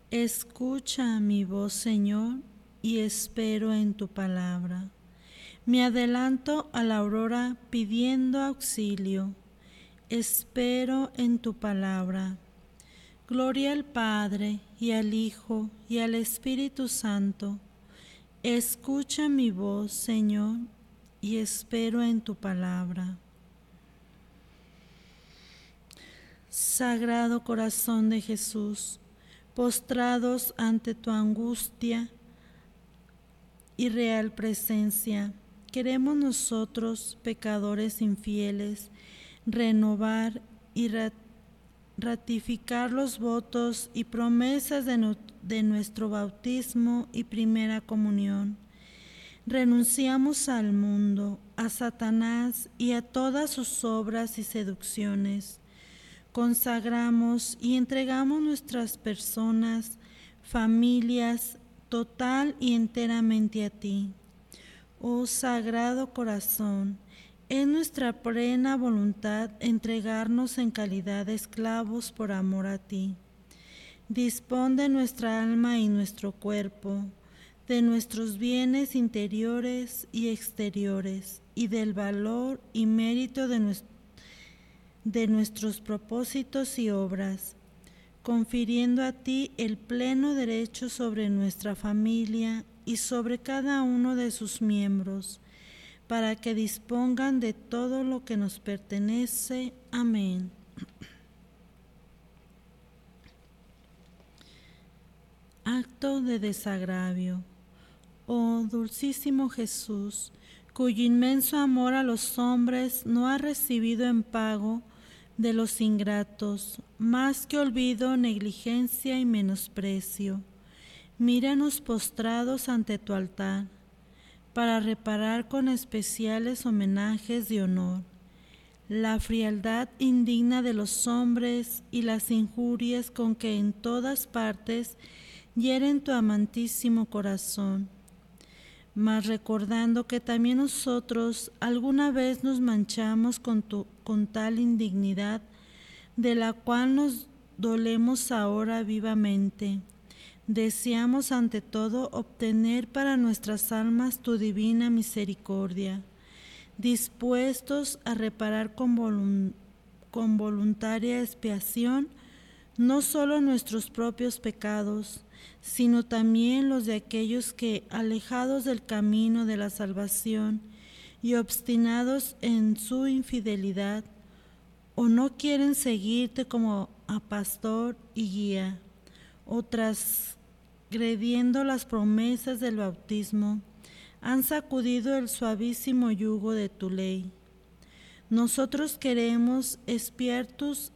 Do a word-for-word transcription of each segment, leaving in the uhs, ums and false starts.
Escucha mi voz, Señor, y espero en tu palabra. Me adelanto a la aurora pidiendo auxilio. Espero en tu palabra. Gloria al Padre, y al Hijo, y al Espíritu Santo. Escucha mi voz, Señor, y espero en tu palabra. Sagrado Corazón de Jesús, postrados ante tu angustia y real presencia, queremos nosotros, pecadores infieles, renovar y ratificar los votos y promesas de, no, de nuestro bautismo y primera comunión. Renunciamos al mundo, a Satanás y a todas sus obras y seducciones. Consagramos y entregamos nuestras personas, familias, total y enteramente a ti. Oh Sagrado Corazón, es nuestra plena voluntad entregarnos en calidad de esclavos por amor a ti. Dispón de nuestra alma y nuestro cuerpo, de nuestros bienes interiores y exteriores, y del valor y mérito de nuestro de nuestros propósitos y obras, confiriendo a ti el pleno derecho sobre nuestra familia y sobre cada uno de sus miembros, para que dispongan de todo lo que nos pertenece. Amén. Acto de desagravio. Oh dulcísimo Jesús, cuyo inmenso amor a los hombres no ha recibido en pago de los ingratos, más que olvido, negligencia y menosprecio. Míranos postrados ante tu altar, para reparar con especiales homenajes de honor la frialdad indigna de los hombres y las injurias con que en todas partes hieren tu amantísimo corazón. Mas recordando que también nosotros alguna vez nos manchamos con, tu, con tal indignidad, de la cual nos dolemos ahora vivamente, deseamos ante todo obtener para nuestras almas tu divina misericordia, dispuestos a reparar con, volun, con voluntaria expiación no solo nuestros propios pecados, sino también los de aquellos que, alejados del camino de la salvación y obstinados en su infidelidad, o no quieren seguirte como a pastor y guía, o transgrediendo las promesas del bautismo, han sacudido el suavísimo yugo de tu ley. Nosotros queremos expiar tus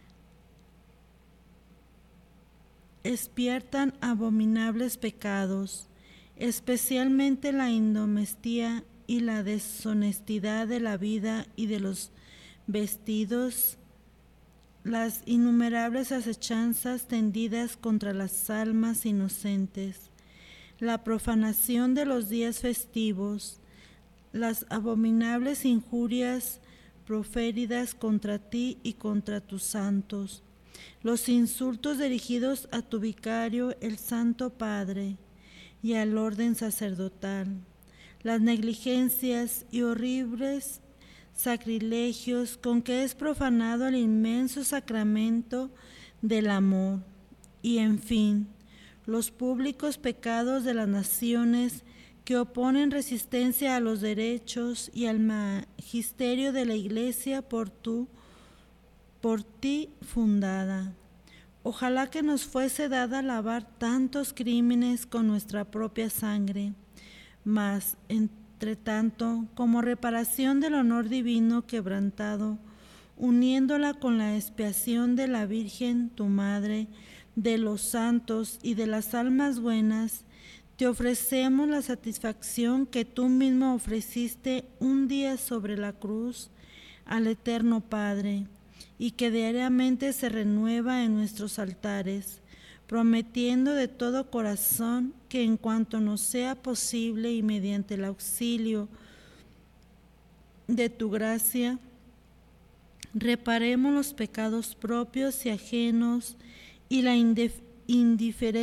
Despiertan abominables pecados, especialmente la indomestía y la deshonestidad de la vida y de los vestidos, las innumerables acechanzas tendidas contra las almas inocentes, la profanación de los días festivos, las abominables injurias proferidas contra ti y contra tus santos, los insultos dirigidos a tu vicario, el Santo Padre, y al orden sacerdotal, las negligencias y horribles sacrilegios con que es profanado el inmenso sacramento del amor, y en fin, los públicos pecados de las naciones que oponen resistencia a los derechos y al magisterio de la Iglesia por tu por ti fundada. Ojalá que nos fuese dada lavar tantos crímenes con nuestra propia sangre, mas, entre tanto, como reparación del honor divino quebrantado, uniéndola con la expiación de la Virgen, tu Madre, de los santos y de las almas buenas, te ofrecemos la satisfacción que tú mismo ofreciste un día sobre la cruz al Eterno Padre, y que diariamente se renueva en nuestros altares, prometiendo de todo corazón que en cuanto nos sea posible y mediante el auxilio de tu gracia, reparemos los pecados propios y ajenos y la indiferencia